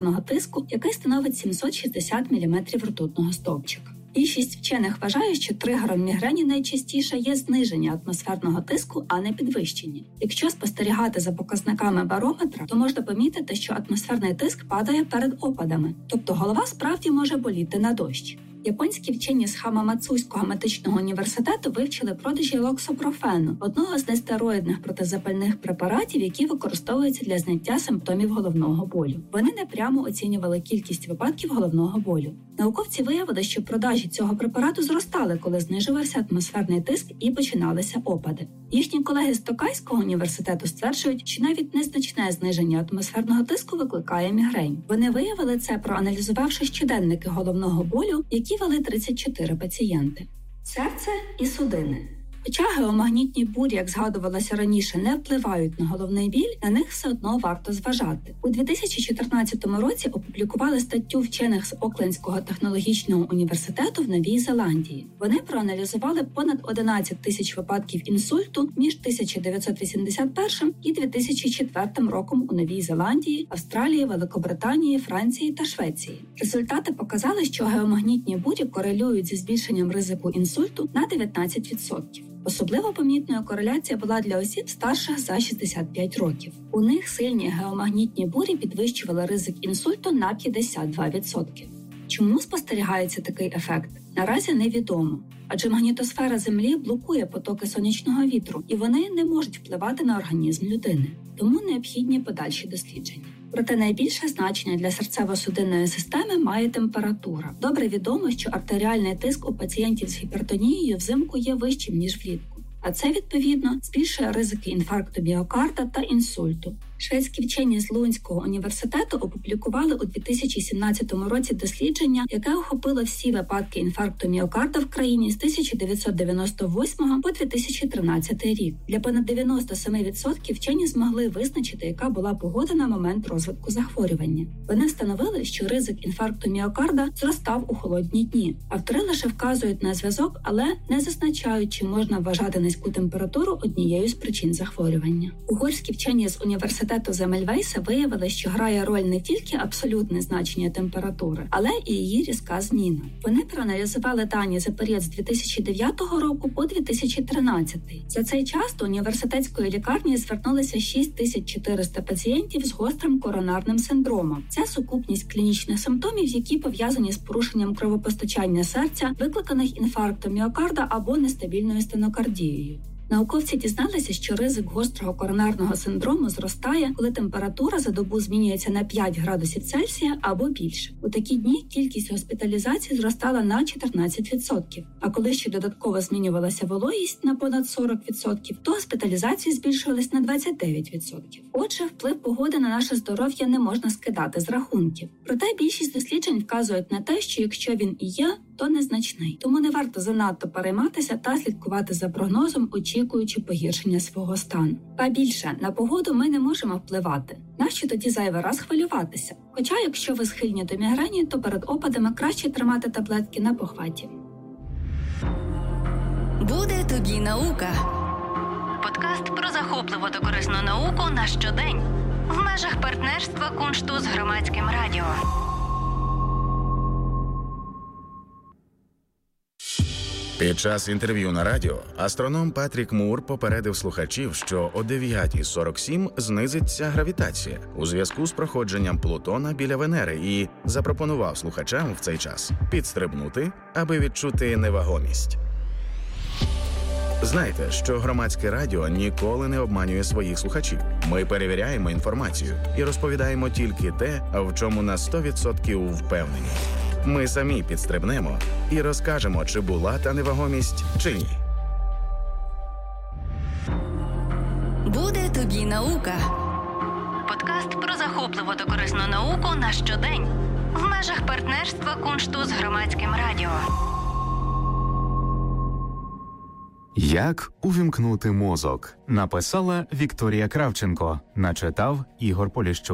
атмосферного тиску, який становить 760 мм ртутного стовпчика. Більшість вчених вважає, що тригером мігрені найчастіше є зниження атмосферного тиску, а не підвищення. Якщо спостерігати за показниками барометра, то можна помітити, що атмосферний тиск падає перед опадами, тобто голова справді може боліти на дощ. Японські вчені з Хамамацуського медичного університету вивчили продажі локсопрофену, одного з нестероїдних протизапальних препаратів, які використовуються для зняття симптомів головного болю. Вони непрямо оцінювали кількість випадків головного болю. Науковці виявили, що продажі цього препарату зростали, коли знижувався атмосферний тиск і починалися опади. Їхні колеги з Токайського університету стверджують, що навіть незначне зниження атмосферного тиску викликає мігрень. Вони виявили це, проаналізувавши щоденники головного болю, які вели 34 пацієнти. Серце і судини. Хоча геомагнітні бурі, як згадувалося раніше, не впливають на головний біль, на них все одно варто зважати. У 2014 році опублікували статтю вчених з Оклендського технологічного університету в Новій Зеландії. Вони проаналізували понад 11 тисяч випадків інсульту між 1981 і 2004 роком у Новій Зеландії, Австралії, Великобританії, Франції та Швеції. Результати показали, що геомагнітні бурі корелюють зі збільшенням ризику інсульту на 19%. Особливо помітною кореляція була для осіб старших за 65 років. У них сильні геомагнітні бурі підвищували ризик інсульту на 52%. Чому спостерігається такий ефект? Наразі невідомо. Адже магнітосфера Землі блокує потоки сонячного вітру, і вони не можуть впливати на організм людини. Тому необхідні подальші дослідження. Проте найбільше значення для серцево-судинної системи має температура. Добре відомо, що артеріальний тиск у пацієнтів з гіпертонією взимку є вищим, ніж влітку. А це, відповідно, збільшує ризики інфаркту міокарда та інсульту. Шведські вчені з Лунського університету опублікували у 2017 році дослідження, яке охопило всі випадки інфаркту міокарда в країні з 1998 по 2013 рік. Для понад 97% вчені змогли визначити, яка була погода на момент розвитку захворювання. Вони встановили, що ризик інфаркту міокарда зростав у холодні дні. Автори лише вказують на зв'язок, але не зазначають, чи можна вважати низьку температуру однією з причин захворювання. Угорські вчені з університету Земельвейса виявили, що грає роль не тільки абсолютне значення температури, але і її різка зміна. Вони проаналізували дані за період з 2009 року по 2013. За цей час до університетської лікарні звернулися 6400 пацієнтів з гострим коронарним синдромом. Це сукупність клінічних симптомів, які пов'язані з порушенням кровопостачання серця, викликаних інфарктом міокарда або нестабільною стенокардією. Науковці дізналися, що ризик гострого коронарного синдрому зростає, коли температура за добу змінюється на 5 градусів Цельсія або більше. У такі дні кількість госпіталізацій зростала на 14%, а коли ще додатково змінювалася вологість на понад 40%, то госпіталізації збільшувались на 29%. Отже, вплив погоди на наше здоров'я не можна скидати з рахунків. Проте більшість досліджень вказують на те, що якщо він і є, то незначний. Тому не варто занадто перейматися та слідкувати за прогнозом, очікуючи погіршення свого стану. А більше, на погоду ми не можемо впливати. Нащо тоді зайвий раз хвилюватися? Хоча, якщо ви схильні до мігрені, то перед опадами краще тримати таблетки на похваті. Буде тобі наука. Подкаст про захопливу та корисну науку на щодень. В межах партнерства Куншту з Громадським радіо. Під час інтерв'ю на радіо астроном Патрік Мур попередив слухачів, що о 9:47 знизиться гравітація у зв'язку з проходженням Плутона біля Венери і запропонував слухачам в цей час підстрибнути, аби відчути невагомість. Знайте, що Громадське радіо ніколи не обманює своїх слухачів. Ми перевіряємо інформацію і розповідаємо тільки те, в чому на 100% впевнені. Ми самі підстрибнемо і розкажемо, чи була та невагомість, чи ні. Буде тобі наука. Подкаст про захопливу та корисну науку на щодень. В межах партнерства Куншту з Громадським радіо. Як увімкнути мозок? Написала Вікторія Кравченко. Начитав Ігор Поліщук.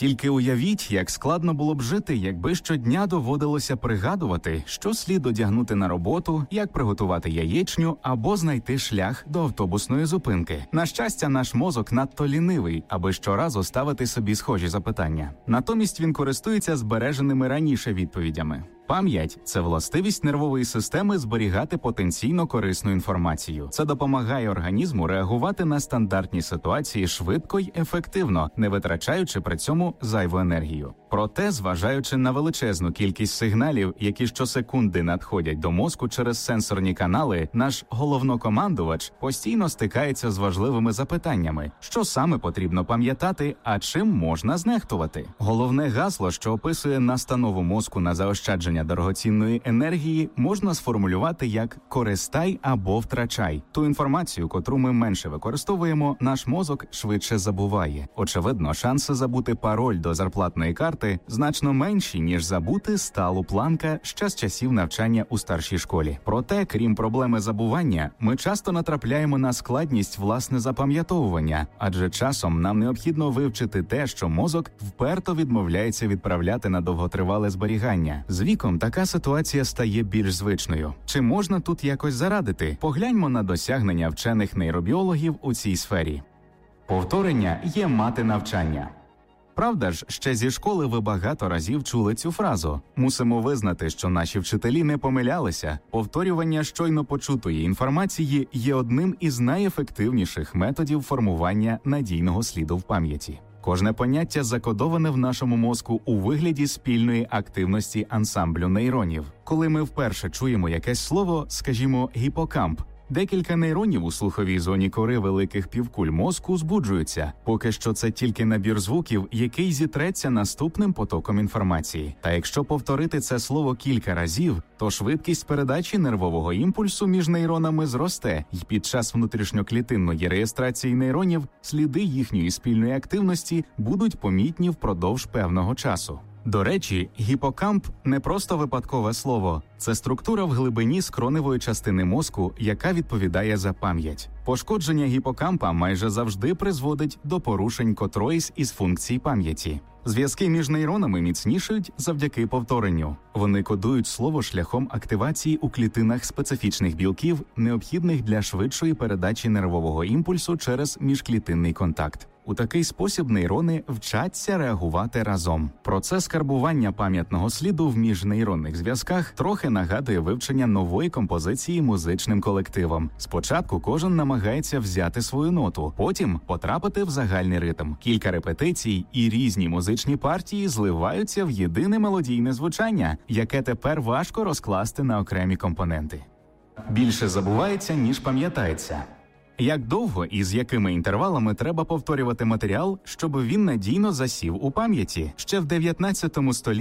Тільки уявіть, як складно було б жити, якби щодня доводилося пригадувати, що слід одягнути на роботу, як приготувати яєчню або знайти шлях до автобусної зупинки. На щастя, наш мозок надто лінивий, аби щоразу ставити собі схожі запитання. Натомість він користується збереженими раніше відповідями. Пам'ять – це властивість нервової системи зберігати потенційно корисну інформацію. Це допомагає організму реагувати на стандартні ситуації швидко й ефективно, не витрачаючи при цьому зайву енергію. Проте, зважаючи на величезну кількість сигналів, які щосекунди надходять до мозку через сенсорні канали, наш головнокомандувач постійно стикається з важливими запитаннями, що саме потрібно пам'ятати, а чим можна знехтувати. Головне гасло, що описує настанову мозку на заощадження дорогоцінної енергії, можна сформулювати як «користай або втрачай». Ту інформацію, котру ми менше використовуємо, наш мозок швидше забуває. Очевидно, шанси забути пароль до зарплатної карти значно менші, ніж забути сталу планка ще з часів навчання у старшій школі. Проте, крім проблеми забування, ми часто натрапляємо на складність власне запам'ятовування, адже часом нам необхідно вивчити те, що мозок вперто відмовляється відправляти на довготривале зберігання. З віком така ситуація стає більш звичною. Чи можна тут якось зарадити? Погляньмо на досягнення вчених нейробіологів у цій сфері. Повторення є мати навчання. Правда ж, ще зі школи ви багато разів чули цю фразу. Мусимо визнати, що наші вчителі не помилялися. Повторювання щойно почутої інформації є одним із найефективніших методів формування надійного сліду в пам'яті. Кожне поняття закодоване в нашому мозку у вигляді спільної активності ансамблю нейронів. Коли ми вперше чуємо якесь слово, скажімо, гіпокамп, декілька нейронів у слуховій зоні кори великих півкуль мозку збуджуються. Поки що це тільки набір звуків, який зітреться наступним потоком інформації. Та якщо повторити це слово кілька разів, то швидкість передачі нервового імпульсу між нейронами зросте, і під час внутрішньоклітинної реєстрації нейронів сліди їхньої спільної активності будуть помітні впродовж певного часу. До речі, гіпокамп – не просто випадкове слово. Це структура в глибині скроневої частини мозку, яка відповідає за пам'ять. Пошкодження гіпокампа майже завжди призводить до порушень котроїсь із функцій пам'яті. Зв'язки між нейронами міцнішають завдяки повторенню. Вони кодують слово шляхом активації у клітинах специфічних білків, необхідних для швидшої передачі нервового імпульсу через міжклітинний контакт. У такий спосіб нейрони вчаться реагувати разом. Процес карбування пам'ятного сліду в міжнейронних зв'язках трохи нагадує вивчення нової композиції музичним колективом. Спочатку кожен намагається взяти свою ноту, потім потрапити в загальний ритм. Кілька репетицій і різні музичні партії зливаються в єдине мелодійне звучання, яке тепер важко розкласти на окремі компоненти. Більше забувається, ніж пам'ятається. Як довго і з якими інтервалами треба повторювати матеріал, щоб він надійно засів у пам'яті? Ще в 19 столітті